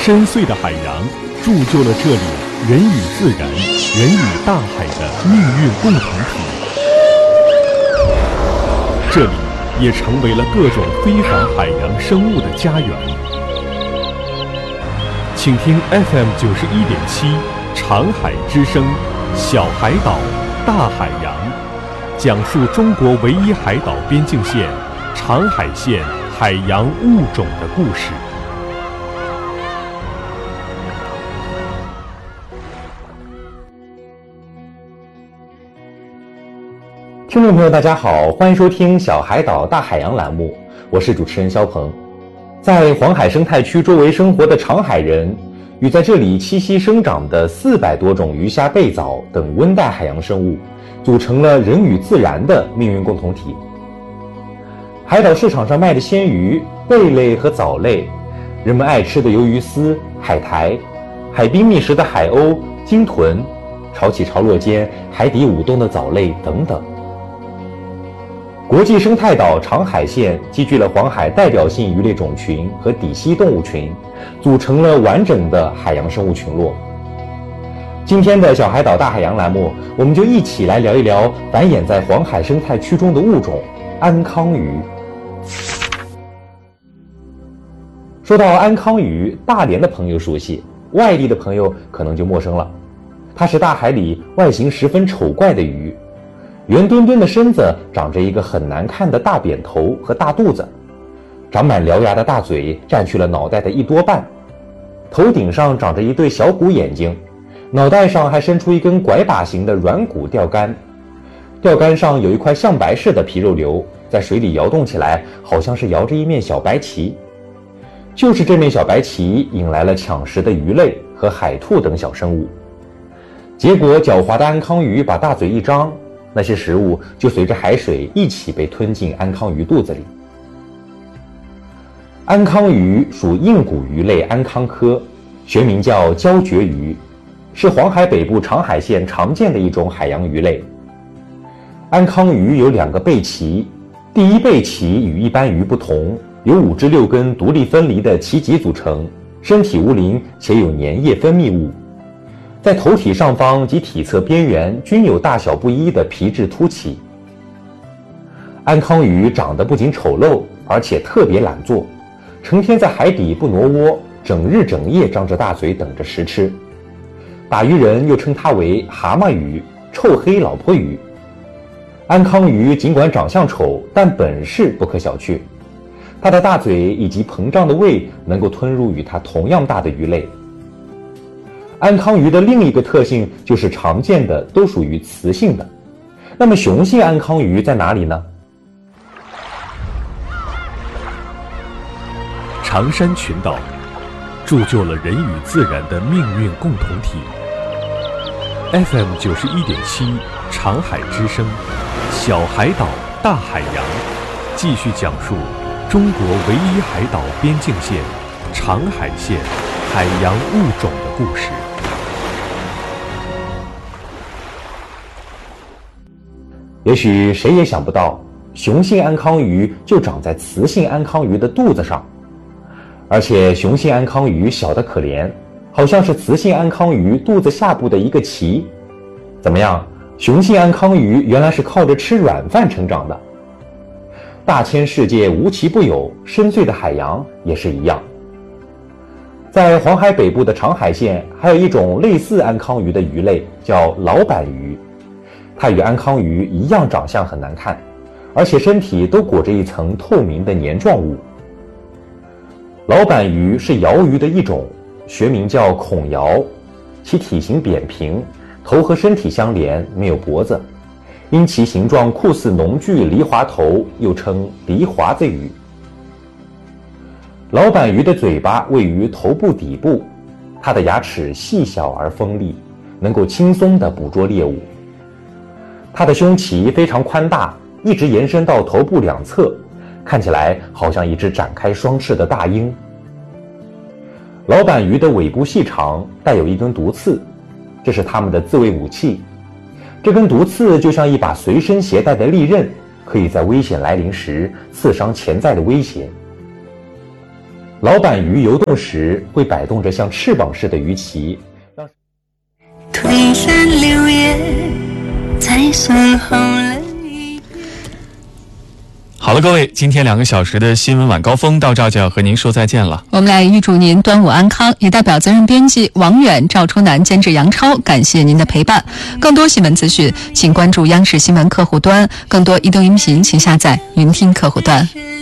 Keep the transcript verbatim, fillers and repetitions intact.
深邃的海洋铸就了这里人与自然、人与大海的命运共同体。这里也成为了各种非凡海洋生物的家园。请听 F M 九十一点七长海之声，小海岛，大海洋，讲述中国唯一海岛边境线长海线海洋物种的故事。 听众朋友大家好，欢迎收听小海岛大海洋栏目，我是主持人肖鹏。在黄海生态区周围生活的长海人与在这里栖息生长的四百多种鱼虾贝藻等温带海洋生物，组成了人与自然的命运共同体。海岛市场上卖的鲜鱼、贝类和藻类，人们爱吃的鱿鱼丝、海苔，海滨觅食的海鸥、鲸豚，潮起潮落间海底舞动的藻类等等。国际生态岛长海线集聚了黄海代表性鱼类种群和底栖动物群，组成了完整的海洋生物群落。今天的小海岛大海洋栏目，我们就一起来聊一聊繁衍在黄海生态区中的物种安康鱼。说到安康鱼，大连的朋友熟悉，外地的朋友可能就陌生了。它是大海里外形十分丑怪的鱼，圆墩墩的身子长着一个很难看的大扁头和大肚子，长满獠牙的大嘴占据了脑袋的一多半，头顶上长着一对小鼓眼睛，脑袋上还伸出一根拐把形的软骨钓竿，钓竿上有一块象白似的皮肉瘤，在水里摇动起来，好像是摇着一面小白旗。就是这面小白旗引来了抢食的鱼类和海兔等小生物，结果狡猾的安康鱼把大嘴一张，那些食物就随着海水一起被吞进安康鱼肚子里。安康鱼属硬骨鱼类安康科，学名叫胶蕨鱼，是黄海北部长海线常见的一种海洋鱼类。安康鱼有两个背鳍，第一背鳍与一般鱼不同，由五至六根独立分离的鳍脊组成，身体无鳞且有粘液分泌物。在头体上方及体侧边缘均有大小不一的皮质凸起。安康鱼长得不仅丑陋，而且特别懒做，成天在海底不挪窝，整日整夜张着大嘴等着食吃。打鱼人又称它为蛤蟆鱼、臭黑老婆鱼。安康鱼尽管长相丑，但本事不可小觑，它的大嘴以及膨胀的胃能够吞入与它同样大的鱼类。安康鱼的另一个特性就是常见的都属于雌性的，那么雄性安康鱼在哪里呢？ 长山群岛铸就了人与自然的命运共同体。F M 九十一点七长海之声，小海岛大海洋，继续讲述中国唯一海岛边境线长海线海洋物种的故事。 也许谁也想不到，雄性安康鱼就长在雌性安康鱼的肚子上，而且雄性安康鱼小得可怜，好像是雌性安康鱼肚子下部的一个鳍。怎么样，雄性安康鱼原来是靠着吃软饭成长的。大千世界无奇不有，深邃的海洋也是一样。在黄海北部的长海线，还有一种类似安康鱼的鱼类，叫老板鱼。它与安康鱼一样长相很难看，而且身体都裹着一层透明的黏状物。老板鱼是鳐鱼的一种，学名叫孔鳐，其体型扁平，头和身体相连，没有脖子，因其形状酷似农具梨花头，又称梨华子鱼。老板鱼的嘴巴位于头部底部，它的牙齿细小而锋利，能够轻松地捕捉猎物。它的胸鳍非常宽大，一直延伸到头部两侧，看起来好像一只展开双翅的大鹰。老板鱼的尾部细长，带有一根毒刺，这是它们的自卫武器。这根毒刺就像一把随身携带的利刃，可以在危险来临时刺伤潜在的威胁。 老板鱼游动时会摆动着像翅膀似的鱼鳍。 推山流月在身后了一遍。 好了，各位，今天两个小时的新闻晚高峰到这就要和您说再见了。 我们来预祝您端午安康，也代表责任编辑王远、赵初南监制杨超，感谢您的陪伴。更多新闻资讯，请关注央视新闻客户端；更多移动音频，请下载云听客户端。